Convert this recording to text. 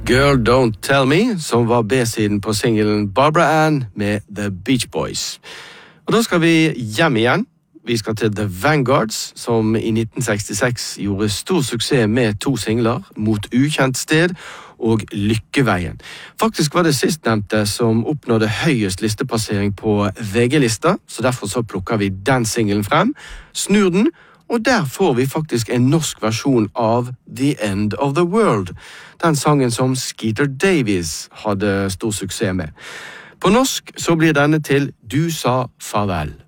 Girl Don't Tell Me, som var B-siden på singelen Barbara Ann med The Beach Boys. Og da skal vi hjem igjen. Vi skal til The Vanguards, som i 1966 gjorde stor suksess med 2 singler, Mot ukjent sted og Lykkeveien. Faktisk var det sistnevnte som oppnådde høyest listepassering på VG-lista, så derfor så plukker vi den singelen frem, snur den, og der får vi faktisk en norsk versjon av The End of the World, den sangen som Skeeter Davies hadde stor suksess med. På norsk så blir denne til Du sa farvel.